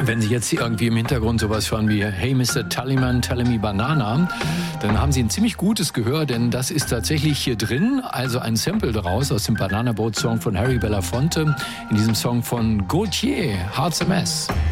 Wenn Sie jetzt irgendwie im Hintergrund sowas hören wie Hey Mr. Tallyman, tell me banana, dann haben Sie ein ziemlich gutes Gehör, denn das ist tatsächlich hier drin, also ein Sample daraus aus dem Banana Boat Song von Harry Belafonte, in diesem Song von Gautier, Heart's a Mess.